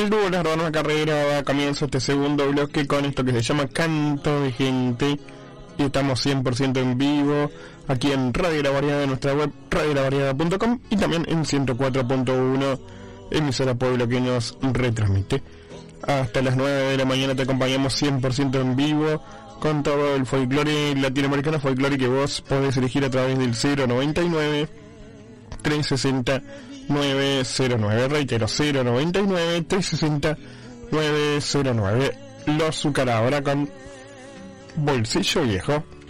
El dúo Las Hermanas Carrera da comienzo este segundo bloque con esto que se llama Canto de Gente. Y estamos 100% en vivo aquí en Radio La Variada, en nuestra web radiolaVariada.com, y también en 104.1 emisora Pueblo que nos retransmite. Hasta las 9 de la mañana te acompañamos 100% en vivo con todo el folclore latinoamericano, folclore que vos podés elegir a través del 099 360 909. Reitero, 099 360 909. Los Zucara ahora con Bolsillo Viejo.